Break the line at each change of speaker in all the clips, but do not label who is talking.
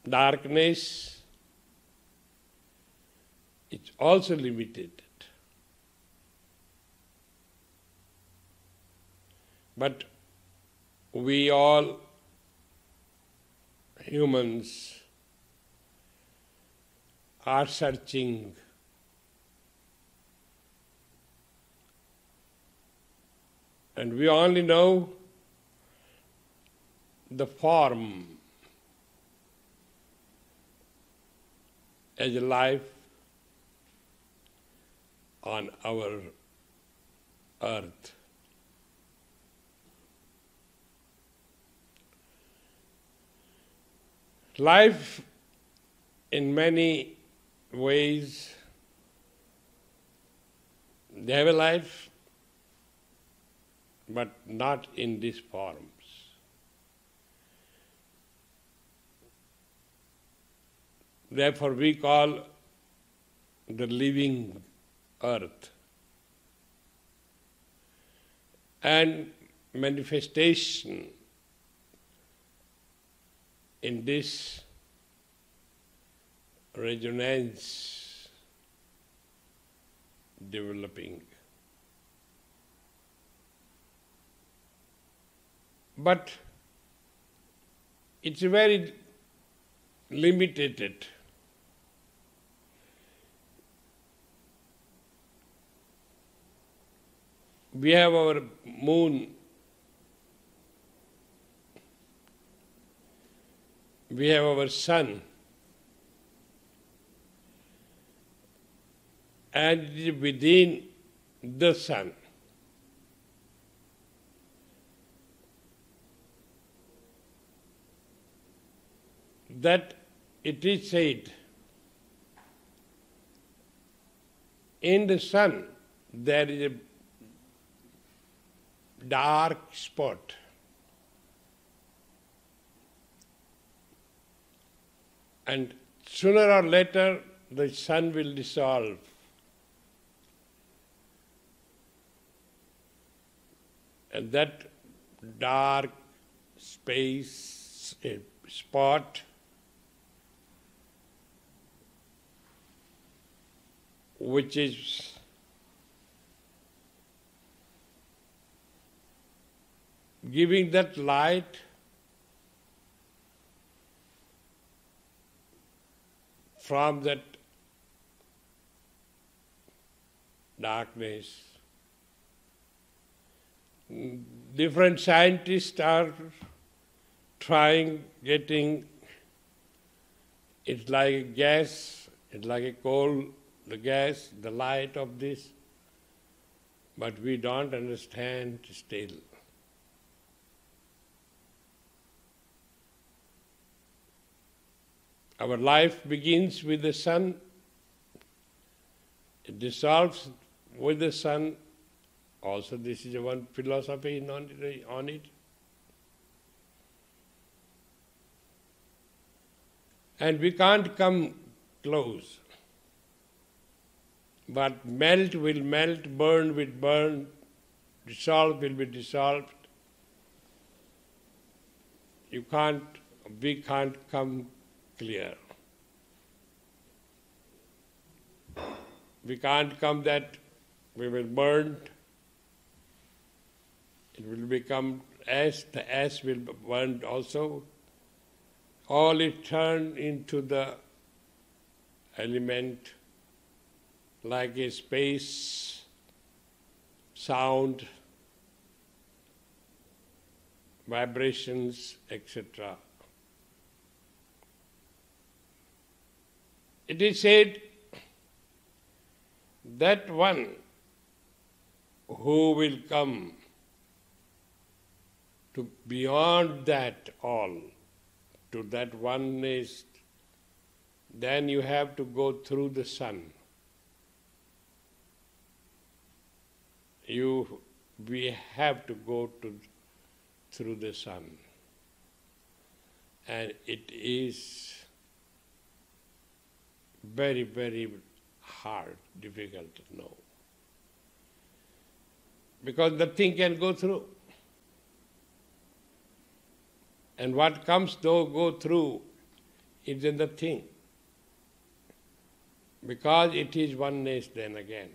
darkness is also limited. But we all humans are searching and we only know the form as a life on our earth. Life in many ways, they have a life, but not in these forms. Therefore we call the living earth. And manifestation in this resonance developing. But it's very limited. We have our moon, we have our sun, and within the sun that it is said, in the sun there is a dark spot. And sooner or later the sun will dissolve. And that dark space, spot, which is giving that light from that darkness. Different scientists are trying, getting, it's like a gas, it's like a coal, the gas, the light of this, but we don't understand still. Our life begins with the sun, it dissolves with the sun. Also, this is one philosophy on it. And we can't come close. But melt will melt, burn will burn, dissolve will be dissolved. We can't come clear. We can't come that we will burn. It will become ash, the ash will be burned also. All is turned into the element like a space, sound, vibrations, etc. It is said that one who will come to beyond that all, to that oneness, then you have to go through the sun. We have to go through the sun. And it is very, very hard, difficult to know. Because nothing can go through. And what comes though go through is in the thing, because it is oneness then again.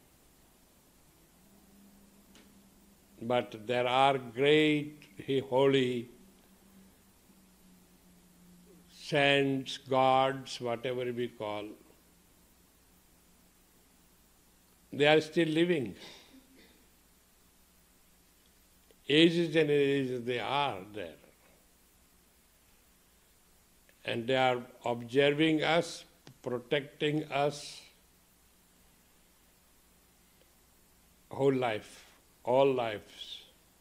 But there are great holy saints, gods, whatever we call, they are still living. Ages and ages they are there. And they are observing us, protecting us whole life, all lives.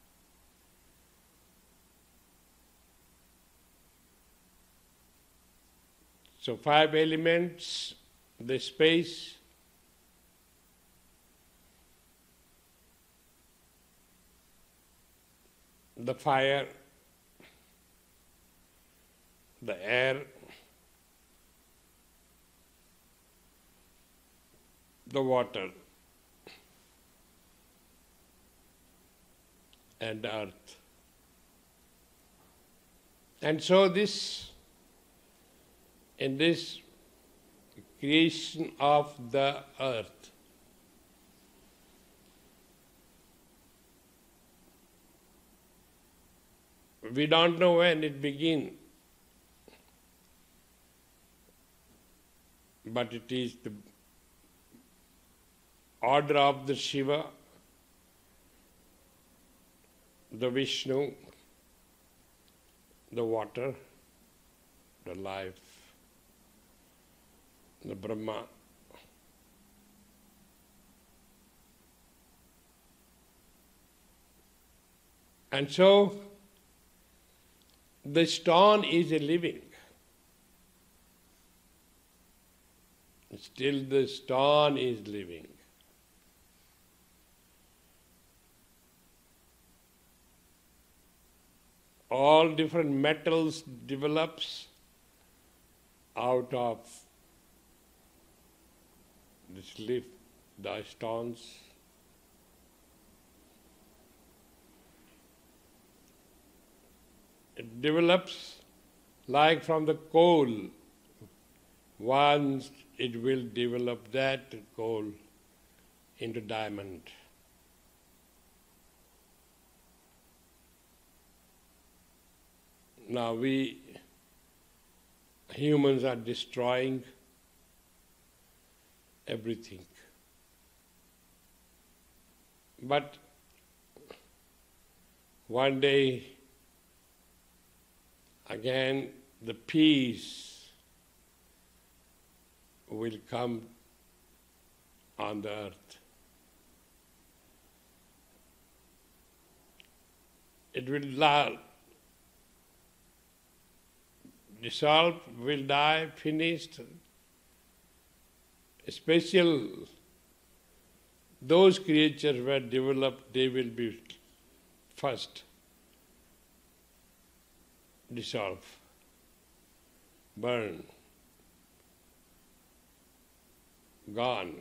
So 5 elements, the space, the fire, the air, the water, and the earth. And so in this creation of the earth, we don't know when it began, but it is the order of the Shiva, the Vishnu, the water, the life, the Brahma. And so the stone is a living. Still the stone is living. All different metals develops out of this leaf, the stones. It develops like from the coal. Once it will develop that coal into diamond. Now we humans are destroying everything. But one day again the peace will come on the earth. It will dissolve, will die, finished. Special, those creatures were developed, they will be first dissolve, burn, gone.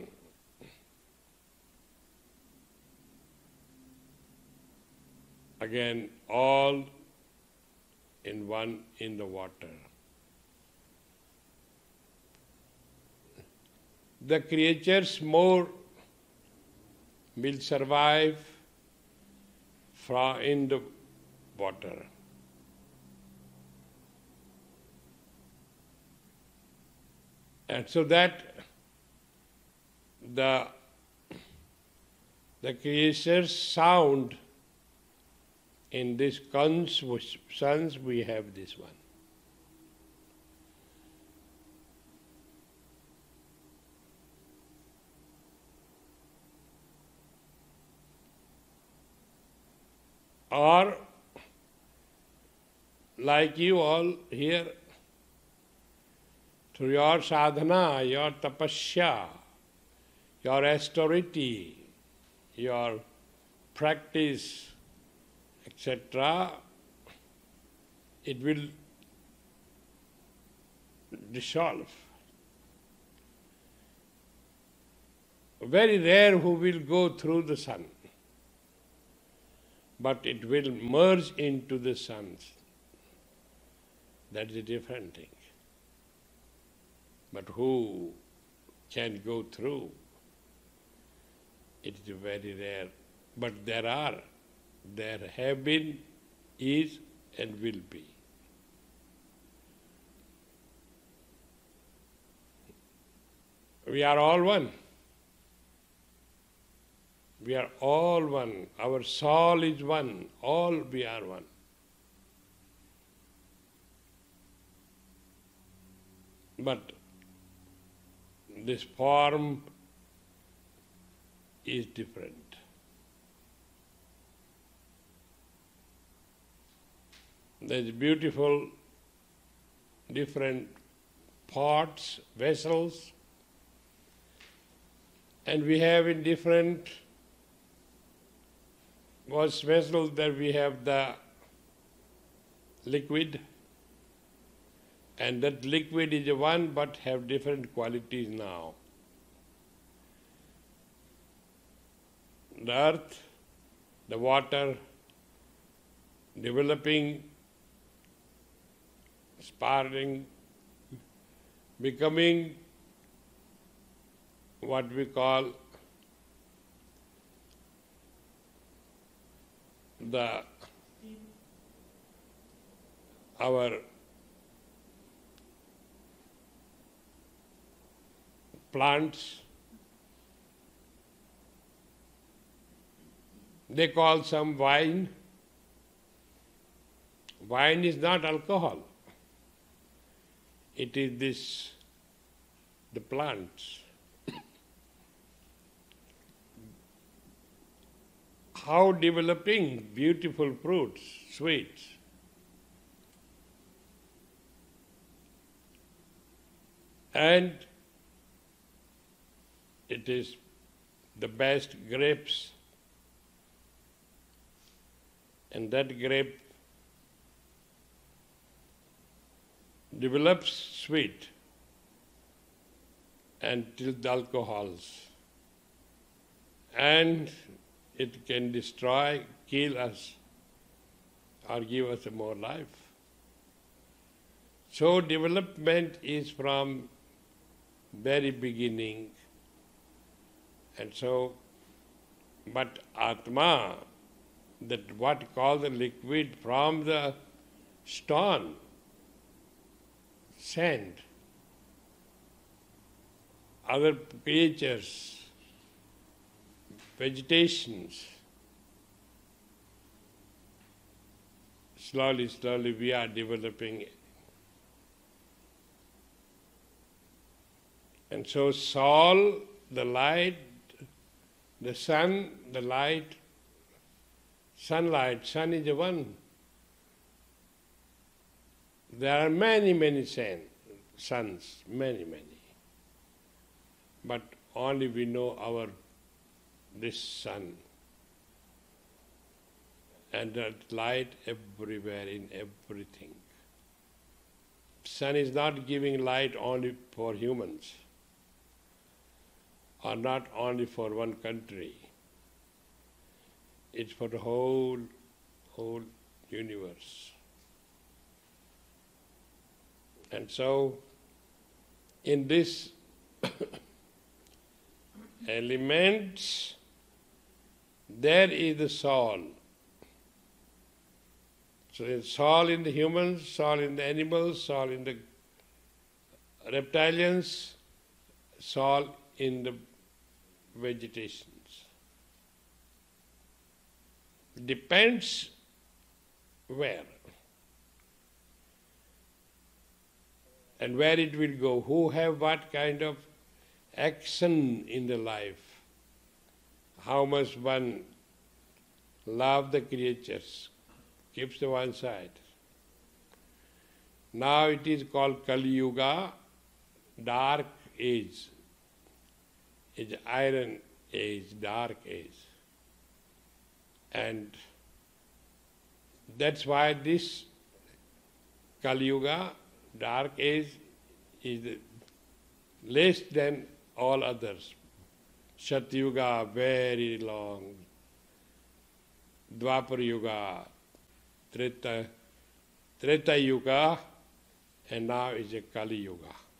Again, all in one in the water. The creatures more will survive in the water. And so that the creator's sound in this suns we have this one. Or like you all here, through your sadhana, your tapasya, your austerity, your practice, etc., it will dissolve. Very rare who will go through the sun, but it will merge into the sun. That is a different thing. but who can go through? It is very rare. But there have been, is, and will be. We are all one. We are all one. Our soul is one. All we are one. But this form is different. There's beautiful different pots, vessels, and we have in different vessels that we have the liquid, and that liquid is one but have different qualities now. The earth, the water, developing, sparring, becoming what we call our plants. They call some wine. Wine is not alcohol. It is the plants. How developing beautiful fruits, sweets. And it is the best grapes, and that grape develops sweet until the alcohols, and it can destroy, kill us, or give us more life. So development is from very beginning, and so, but Atma, that what called the liquid from the stone, sand, other creatures, vegetations, slowly, slowly we are developing. And so soul, the light, the sun, the light, sunlight, sun is the one. There are many, many suns, many, many. But only we know this sun. And that light everywhere in everything. Sun is not giving light only for humans, or not only for one country. It's for the whole universe. And so, in this elements, there is the soul. So there's soul in the humans, soul in the animals, soul in the reptilians, soul in the vegetations. Depends where and where it will go, who have what kind of action in the life, how much one love the creatures, keeps to one side. Now it is called Kali Yuga, dark age. It's iron age, dark age. And that's why this Kali Yuga, dark age, is less than all others. Satyuga, very long. Dwapar Yuga, Treta Yuga, and now is a Kali Yuga.